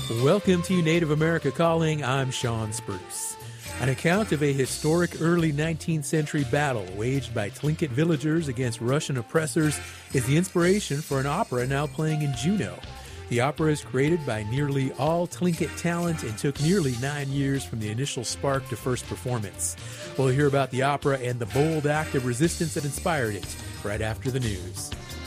Welcome to Native America Calling. I'm Sean Spruce. An account of a historic early 19th century battle waged by Tlingit villagers against Russian oppressors is the inspiration for an opera now playing in Juneau. The opera is created by nearly all Tlingit talent and took nearly 9 years from the initial spark to first performance. We'll hear about the opera and the bold act of resistance that inspired it right after the news.